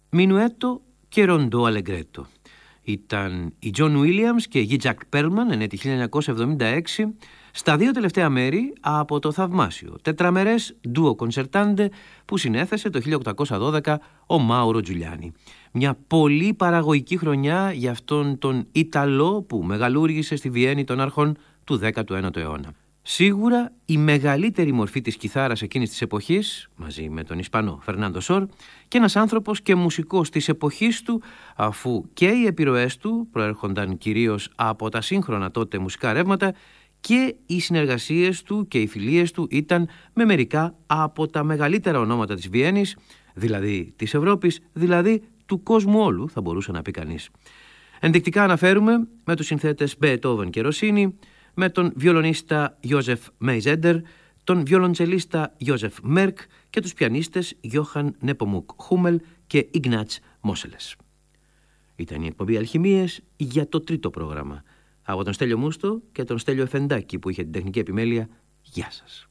Μινουέτο και ροντό αλεγκρέτο. Ήταν η Τζον Βίλιαμς και η Τζακ Πέρλμαν, ενέτη 1976, στα δύο τελευταία μέρη από το θαυμάσιο τετραμερές ντουο κονσερτάντε που συνέθεσε το 1812 ο Μάουρο Τζουλιάνι. Μια πολύ παραγωγική χρονιά για αυτόν τον Ιταλό που μεγαλούργησε στη Βιέννη των αρχών του 19ου αιώνα. Σίγουρα η μεγαλύτερη μορφή της κιθάρας εκείνης της εποχής, μαζί με τον Ισπανό Φερνάντο Σορ, και ένας άνθρωπος και μουσικός της εποχής του, αφού και οι επιρροές του προέρχονταν κυρίως από τα σύγχρονα τότε μουσικά ρεύματα και οι συνεργασίες του και οι φιλίες του ήταν με μερικά από τα μεγαλύτερα ονόματα της Βιέννης, δηλαδή της Ευρώπης, δηλαδή του κόσμου όλου, θα μπορούσε να πει κανείς. Ενδεικτικά αναφέρουμε με τους συνθέτες Μπεετόβεν και Ροσίνι, με τον βιολονίστα Γιώζεφ Μέιζέντερ, τον βιολοντσελίστα Γιώζεφ Μέρκ και τους πιανίστες Γιώχαν Νεπομούκ Χούμελ και Ιγνάτς Μόσελες. Ήταν η εκπομπή Αλχημίες για το τρίτο πρόγραμμα. Από τον Στέλιο Μούστο και τον Στέλιο Εφεντάκη που είχε την τεχνική επιμέλεια. Γεια σας.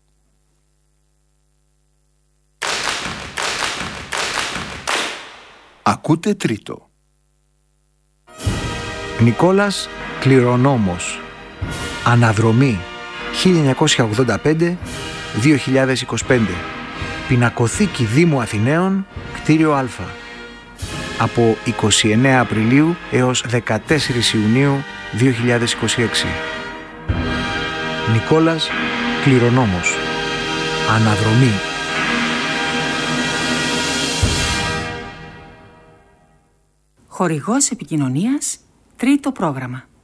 Ακούτε τρίτο. Νικόλας Κληρονόμος. Αναδρομή 1985-2025. Πινακοθήκη Δήμου Αθηναίων, κτίριο Α. Από 29 Απριλίου έως 14 Ιουνίου 2026. Νικόλας Κληρονόμος. Αναδρομή. Χορηγός επικοινωνίας, τρίτο πρόγραμμα.